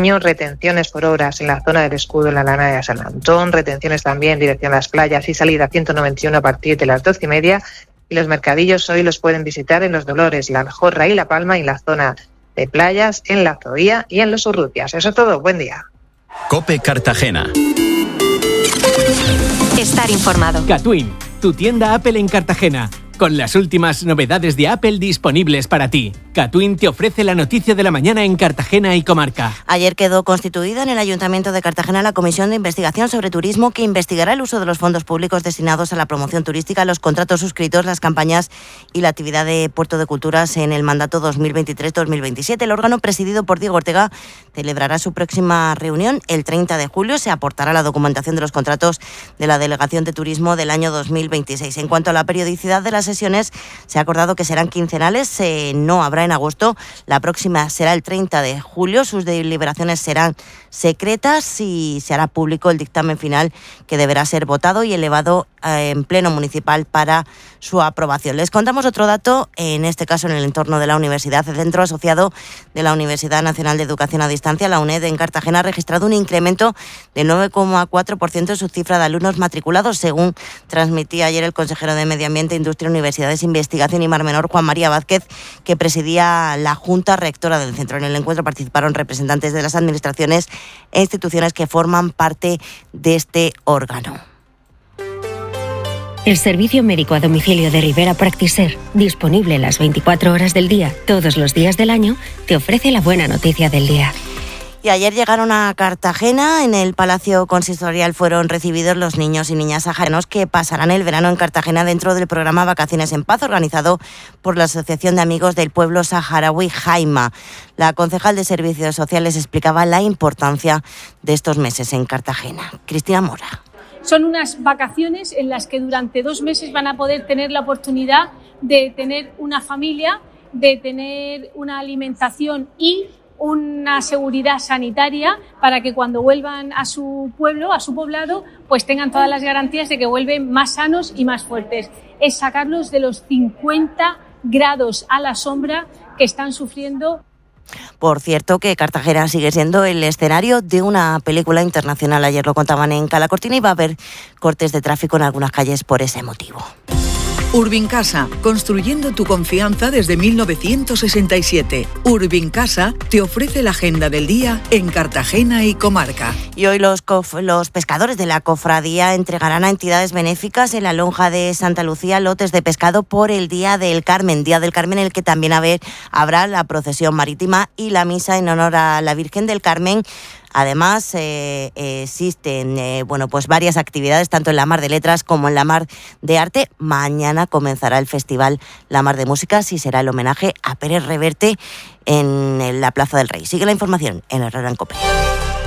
retenciones por obras en la zona del Escudo, en la Lana de San Antón, retenciones también en dirección a las playas y salida 191 a partir de las 12:30. Y los mercadillos hoy los pueden visitar en Los Dolores, La Jorra y La Palma, y en la zona de playas, en La Zoía y en Los Urrutias. Eso es todo, buen día. COPE Cartagena. Estar informado. Catwin, tu tienda Apple en Cartagena, con las últimas novedades de Apple disponibles para ti. Catwin te ofrece la noticia de la mañana en Cartagena y comarca. Ayer quedó constituida en el Ayuntamiento de Cartagena la Comisión de Investigación sobre Turismo, que investigará el uso de los fondos públicos destinados a la promoción turística, los contratos suscritos, las campañas y la actividad de Puerto de Culturas en el mandato 2023-2027. El órgano, presidido por Diego Ortega, celebrará su próxima reunión el 30 de julio. Se aportará la documentación de los contratos de la Delegación de Turismo del año 2026. En cuanto a la periodicidad de las sesiones, se ha acordado que serán quincenales, no habrá en agosto. La próxima será el 30 de julio. Sus deliberaciones serán secretas y se hará público el dictamen final, que deberá ser votado y elevado en pleno municipal para su aprobación. Les contamos otro dato, en este caso en el entorno de la universidad. El centro asociado de la Universidad Nacional de Educación a Distancia, la UNED, en Cartagena, ha registrado un incremento del 9,4% en su cifra de alumnos matriculados, según transmitía ayer el consejero de Medio Ambiente, Industria, Universidades, Investigación y Mar Menor, Juan María Vázquez, que presidía la Junta Rectora del centro. En el encuentro participaron representantes de las administraciones e instituciones que forman parte de este órgano. El servicio médico a domicilio de Rivera Practiser, disponible las 24 horas del día, todos los días del año, te ofrece la buena noticia del día. Y ayer llegaron a Cartagena. En el Palacio Consistorial fueron recibidos los niños y niñas saharianos que pasarán el verano en Cartagena dentro del programa Vacaciones en Paz, organizado por la Asociación de Amigos del Pueblo Saharaui Jaima. La concejal de Servicios Sociales explicaba la importancia de estos meses en Cartagena. Cristina Mora. Son unas vacaciones en las que durante 2 meses van a poder tener la oportunidad de tener una familia, de tener una alimentación y una seguridad sanitaria, para que cuando vuelvan a su pueblo, a su poblado, pues tengan todas las garantías de que vuelven más sanos y más fuertes. Es sacarlos de los 50 grados a la sombra que están sufriendo. Por cierto, que Cartagena sigue siendo el escenario de una película internacional. Ayer lo contaban en Calacortina y va a haber cortes de tráfico en algunas calles por ese motivo. Urbincasa, construyendo tu confianza desde 1967. Urbincasa te ofrece la agenda del día en Cartagena y comarca. Y hoy los pescadores de la cofradía entregarán a entidades benéficas en la lonja de Santa Lucía lotes de pescado por el Día del Carmen, en el que también habrá la procesión marítima y la misa en honor a la Virgen del Carmen. Además, existen varias actividades, tanto en la Mar de Letras como en la Mar de Arte. Mañana comenzará el festival La Mar de Músicas y será el homenaje a Pérez Reverte en la Plaza del Rey. Sigue la información en Herrera en COPE.